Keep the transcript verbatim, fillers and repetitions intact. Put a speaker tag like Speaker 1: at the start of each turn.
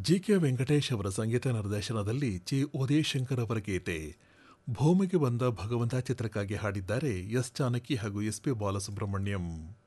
Speaker 1: G K Venkatesh ಅವರ ಸಂಗೀತ ನಿರ್ದೇಶನದಲ್ಲಿ ಚಿ ಉದಯಶಂಕರ್ ಅವರ ಗೀತೆ ಭೂಮಿಗೆ ಬಂದ ಭಗವಂತ ಚಿತ್ರಕ್ಕಾಗಿ ಹಾಡಿದ್ದಾರೆ ಎಸ್ ಜಾನಕಿ ಹಾಗೂ ಎಸ್ ಪಿ ಬಾಲಸುಬ್ರಹ್ಮಣ್ಯಂ.